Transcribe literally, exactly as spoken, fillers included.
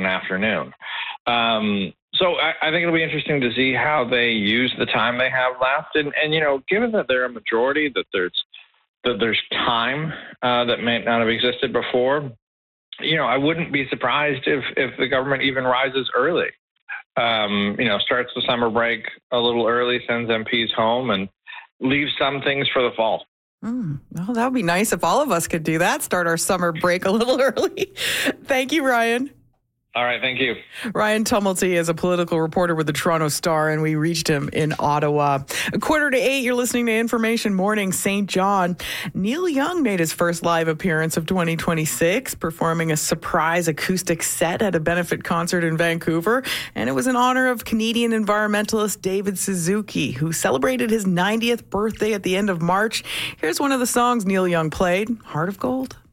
an afternoon. Um, so I, I think it'll be interesting to see how they use the time they have left. And, and you know, given that they're a majority, that there's that there's time uh, that may not have existed before, you know, I wouldn't be surprised if, if the government even rises early. Um, you know, starts the summer break a little early, sends M Ps home, and leaves some things for the fall. Mm, well, that would be nice if all of us could do that, start our summer break a little early. Thank you, Ryan. All right, thank you. Ryan Tumulty is a political reporter with the Toronto Star, and we reached him in Ottawa. A quarter to eight, you're listening to Information Morning Saint John. Neil Young made his first live appearance of twenty twenty-six, performing a surprise acoustic set at a benefit concert in Vancouver, and it was in honor of Canadian environmentalist David Suzuki, who celebrated his ninetieth birthday at the end of March. Here's one of the songs Neil Young played, Heart of Gold.